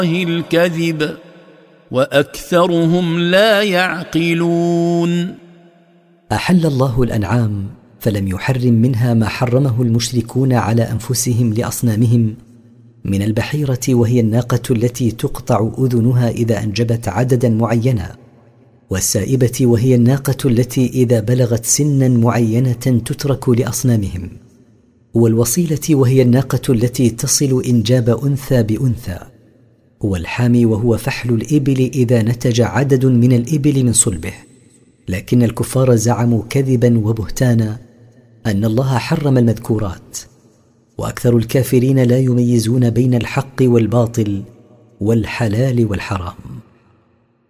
الكذب وأكثرهم لا يعقلون. أحل الله الأنعام فلم يحرم منها ما حرمه المشركون على أنفسهم لأصنامهم من البحيرة، وهي الناقة التي تقطع أذنها إذا أنجبت عددا معينا، والسائبة وهي الناقة التي إذا بلغت سنا معينة تترك لأصنامهم، والوصيلة وهي الناقة التي تصل إنجاب أنثى بأنثى، والحامي وهو فحل الإبل إذا نتج عدد من الإبل من صلبه. لكن الكفار زعموا كذبا وبهتانا أن الله حرم المذكورات، وأكثر الكافرين لا يميزون بين الحق والباطل والحلال والحرام.